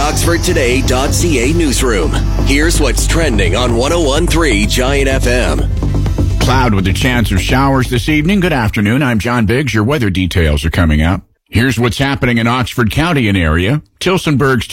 OxfordToday.ca newsroom. Here's what's trending on 101.3 Giant FM. Cloud with a chance of showers this evening. Good afternoon. I'm John Biggs. Your weather details are coming up. Here's what's happening in Oxford County and area. Tillsonburg's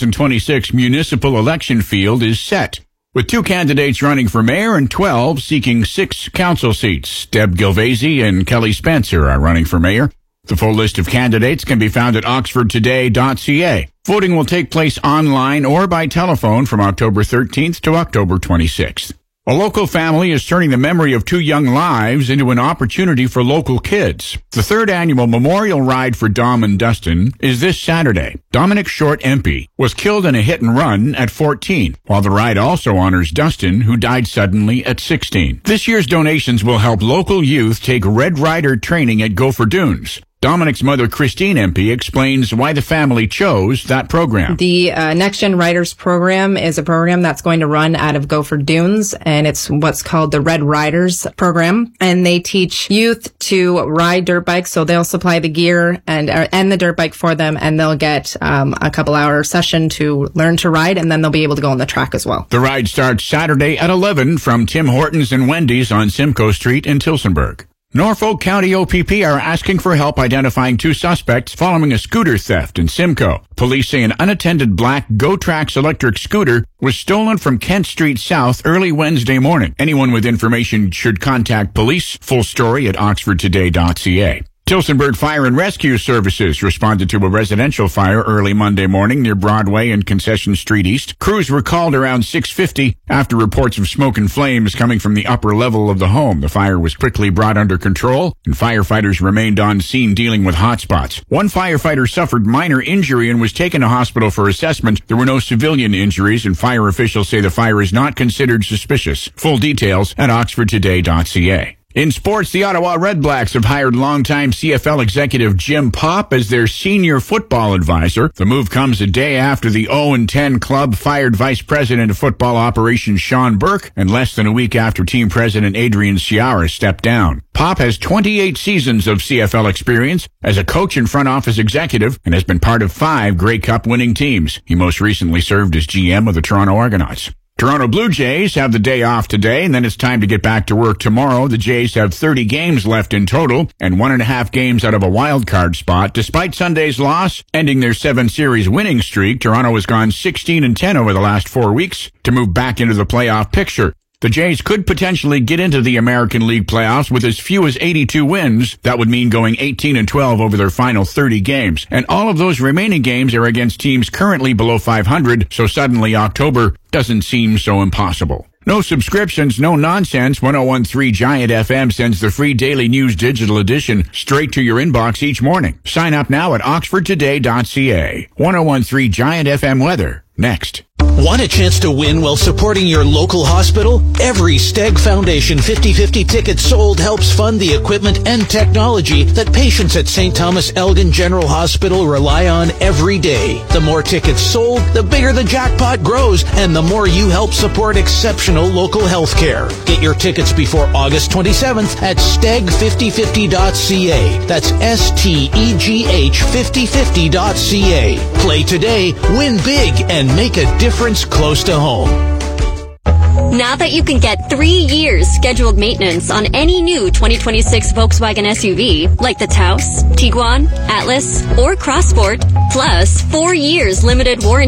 2026 municipal election field is set, with 2 candidates running for mayor and 12 seeking 6 council seats. Deb Gilvasey and Kelly Spencer are running for mayor. The full list of candidates can be found at oxfordtoday.ca. Voting will take place online or by telephone from October 13th to October 26th. A local family is turning the memory of 2 young lives into an opportunity for local kids. The 3rd annual Memorial Ride for Dom and Dustin is this Saturday. Dominic Short Empey was killed in a hit and run at 14, while the ride also honors Dustin, who died suddenly at 16. This year's donations will help local youth take Red Rider training at Gopher Dunes. Dominic's mother, Christine Empey, explains why the family chose that program. The Next Gen Riders program is a program that's going to run out of Gopher Dunes, and it's what's called the Red Riders program. And they teach youth to ride dirt bikes, so they'll supply the gear and the dirt bike for them, and they'll get a couple-hour session to learn to ride, and then they'll be able to go on the track as well. The ride starts Saturday at 11 from Tim Hortons and Wendy's on Simcoe Street in Tillsonburg. Norfolk County OPP are asking for help identifying 2 suspects following a scooter theft in Simcoe. Police say an unattended black GoTrax electric scooter was stolen from Kent Street South early Wednesday morning. Anyone with information should contact police. Full story at oxfordtoday.ca. Tillsonburg Fire and Rescue Services responded to a residential fire early Monday morning near Broadway and Concession Street East. Crews were called around 6:50 after reports of smoke and flames coming from the upper level of the home. The fire was quickly brought under control, and firefighters remained on scene dealing with hotspots. One firefighter suffered minor injury and was taken to hospital for assessment. There were no civilian injuries, and fire officials say the fire is not considered suspicious. Full details at oxfordtoday.ca. In sports, the Ottawa Redblacks have hired longtime CFL executive Jim Popp as their senior football advisor. The move comes a day after the 0-10 club fired Vice President of Football Operations Sean Burke, and less than a week after Team President Adrian Ciara stepped down. Popp has 28 seasons of CFL experience as a coach and front office executive and has been part of 5 Grey Cup winning teams. He most recently served as GM of the Toronto Argonauts. Toronto Blue Jays have the day off today, and then it's time to get back to work tomorrow. The Jays have 30 games left in total and 1.5 games out of a wild card spot. Despite Sunday's loss, ending their 7-series winning streak, Toronto has gone 16-10 over the last 4 weeks to move back into the playoff picture. The Jays could potentially get into the American League playoffs with as few as 82 wins. That would mean going 18-12 over their final 30 games. And all of those remaining games are against teams currently below 500, so suddenly October doesn't seem so impossible. No subscriptions, no nonsense. 101.3 Giant FM sends the free daily news digital edition straight to your inbox each morning. Sign up now at oxfordtoday.ca. 101.3 Giant FM weather. Next. Want a chance to win while supporting your local hospital? Every Steg Foundation 50/50 ticket sold helps fund the equipment and technology that patients at St. Thomas Elgin General Hospital rely on every day. The more tickets sold, the bigger the jackpot grows, and the more you help support exceptional local health care. Get your tickets before August 27th at steg5050.ca. That's STEGH 5050.ca. Play today, win big, and make a difference close to home. Now that you can get 3 years scheduled maintenance on any new 2026 Volkswagen SUV, like the Taos, Tiguan, Atlas, or Crossport, plus 4 years limited warranty